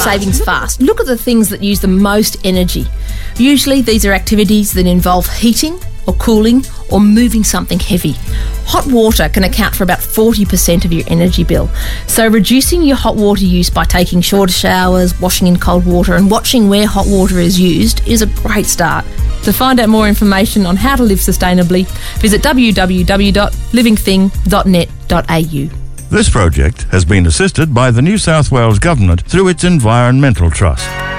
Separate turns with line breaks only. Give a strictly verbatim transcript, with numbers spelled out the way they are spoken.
savings fast. Look at the things that use the most energy. Usually these are activities that involve heating or cooling or moving something heavy. Hot water can account for about forty percent of your energy bill. So reducing your hot water use by taking shorter showers, washing in cold water and watching where hot water is used is a great start. To find out more information on how to live sustainably, visit w w w dot living thing dot net dot a u.
This project has been assisted by the New South Wales Government through its Environmental Trust.